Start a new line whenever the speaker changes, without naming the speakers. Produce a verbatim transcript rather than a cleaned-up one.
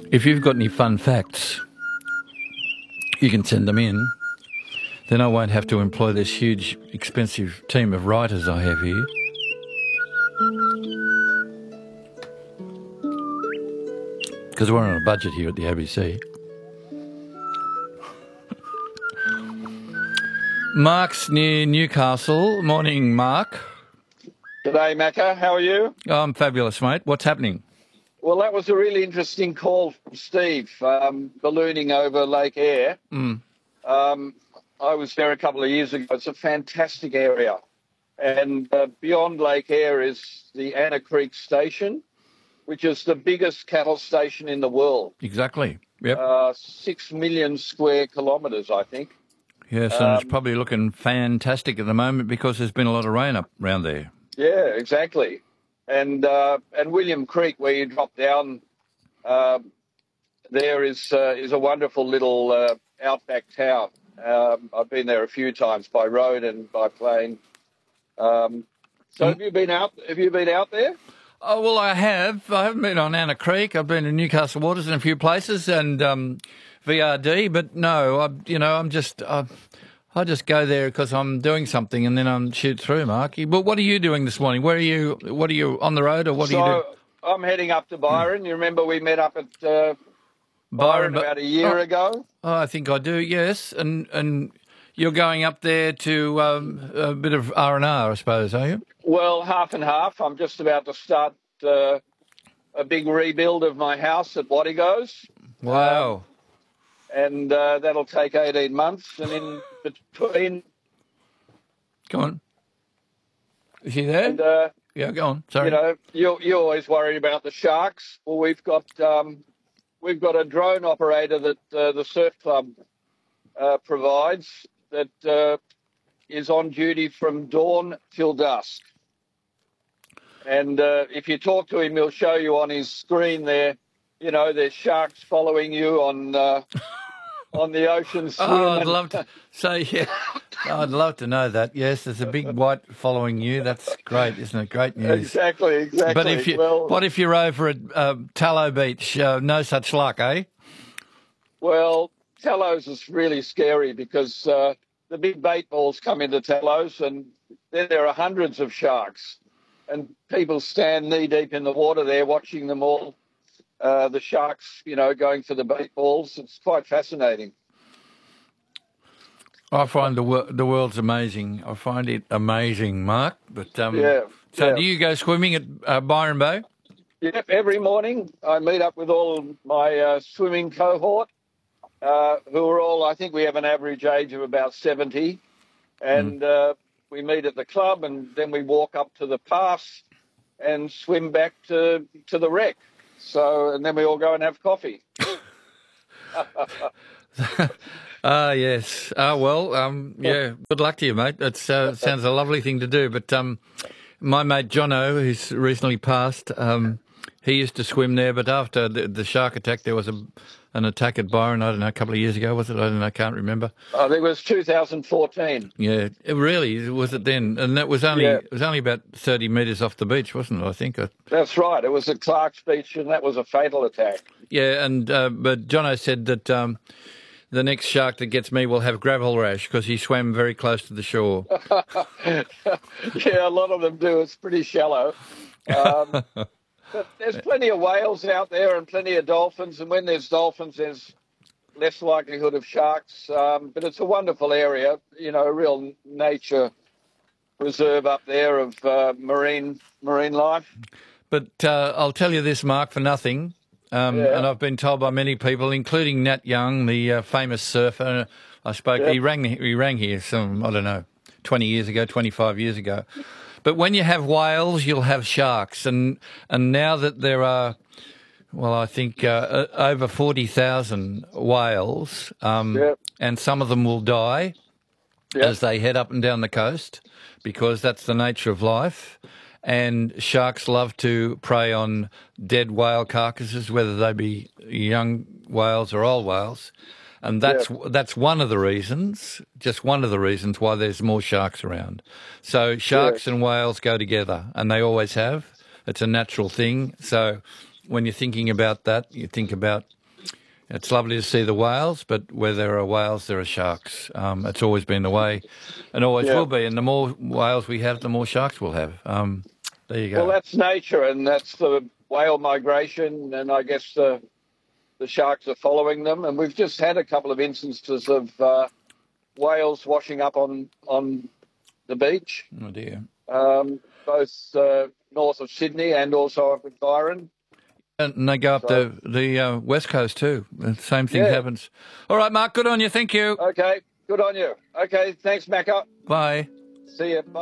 If you've got any fun facts, you can send them in. Then I won't have to employ this huge, expensive team of writers I have here. Because we're on a budget here at the A B C. Mark's near Newcastle. Morning, Mark.
G'day, Macca. How are you?
Oh, I'm fabulous, mate. What's happening?
Well, that was a really interesting call from Steve, um, ballooning over Lake Eyre.
Mm.
Um, I was there a couple of years ago. It's a fantastic area. And uh, beyond Lake Eyre is the Anna Creek Station, which is the biggest cattle station in the world.
Exactly. Yep.
Uh, six million square kilometres, I think.
Yes, and um, it's probably looking fantastic at the moment because there's been a lot of rain up around there.
Yeah, exactly. And uh, and William Creek, where you drop down, uh, there is uh, is a wonderful little uh, outback town. Um, I've been there a few times by road and by plane. Um, so mm. have you been out? Have you been out there?
Oh well, I have. I haven't been on Anna Creek. I've been in Newcastle Waters in a few places and um, V R D, but no, I you know I'm just. Uh, I just go there because I'm doing something and then I'm shoot through, Mark. But what are you doing this morning? Where are you? What are you on the road or what
so,
are you doing?
I'm heading up to Byron. You remember we met up at uh, Byron, Byron about a year
oh,
ago?
Oh, I think I do. Yes, and and you're going up there to um, a bit of R and R, I suppose, are you?
Well, half and half. I'm just about to start uh, a big rebuild of my house at Wattigos.
Wow.
Um, and uh, that'll take eighteen months. And in between...
Go on. Is he there?
And, uh,
yeah, go on. Sorry.
You know, you're, you're always worried about the sharks. Well, we've got um, we've got a drone operator that uh, the Surf Club uh, provides that uh, is on duty from dawn till dusk. And uh, if you talk to him, he'll show you on his screen there, you know, there's sharks following you on uh, on the ocean swim.
Oh, I'd love to say, yeah, I'd love to know that. Yes, there's a big white following you. That's great, isn't it? Great news.
Exactly, exactly.
But if you, well, what if you're over at uh, Tallow Beach? Uh, no such luck, eh?
Well, Tallows is really scary because uh, the big bait balls come into Tallows and then there are hundreds of sharks. And people stand knee-deep in the water there watching them all. Uh, the sharks, you know, going for the bait balls. It's quite fascinating.
I find the wor- the world's amazing. I find it amazing, Mark. But um,
yeah.
So
yeah.
do you go swimming at uh, Byron Bay?
Yep. Every morning I meet up with all my uh, swimming cohort, uh, who are all. I think we have an average age of about seventy, and mm. uh, we meet at the club, and then we walk up to the pass and swim back to to the wreck. So, and then we all go and have coffee.
Ah, uh, yes. Ah, uh, well, um, yeah, good luck to you, mate. That uh, sounds a lovely thing to do. But um, my mate Jono, who's recently passed, um, he used to swim there. But after the, the shark attack, there was a, an attack at Byron, I don't know, a couple of years ago, was it? I don't know, I can't remember.
I think it was two thousand fourteen.
Yeah, it really, was it then? And that was only, yeah. it was only about thirty metres off the beach, wasn't it, I think?
That's right. It was at Clark's Beach, and that was a fatal attack.
Yeah, and uh, but Jono said that um, the next shark that gets me will have gravel rash because he swam very close to the shore.
Yeah, a lot of them do. It's pretty shallow. Um, but there's plenty of whales out there and plenty of dolphins, and when there's dolphins, there's less likelihood of sharks. Um, but it's a wonderful area, you know, a real nature reserve up there of uh, marine marine life.
But uh, I'll tell you this, Mark, for nothing. Um, yeah. And I've been told by many people, including Nat Young, the uh, famous surfer. I spoke. Yeah. He rang. He rang here some I don't know, twenty years ago, twenty-five years ago. But when you have whales, you'll have sharks, and and now that there are, well, I think uh, over forty thousand whales, um, yeah. and some of them will die yeah. as they head up and down the coast, because that's the nature of life. And sharks love to prey on dead whale carcasses, whether they be young whales or old whales. And that's yeah. that's one of the reasons, just one of the reasons why there's more sharks around. So sharks yeah. and whales go together, and they always have. It's a natural thing. So when you're thinking about that, you think about It's lovely to see the whales, but where there are whales, there are sharks. Um, it's always been the way, and always
Yeah.
will be. And the more whales we have, the more sharks we'll have. Um, there you go.
Well, that's nature, and that's the whale migration, and I guess the the sharks are following them. And we've just had a couple of instances of uh, whales washing up on on the beach,
Oh dear.
um, both uh, north of Sydney and also up at Byron.
And they go up
So-
the the uh, west coast too. The same thing
Yeah.
happens. All right, Mark. Good on you. Thank you.
Okay, good on you. Okay, thanks, Macca.
Bye.
See you. Bye.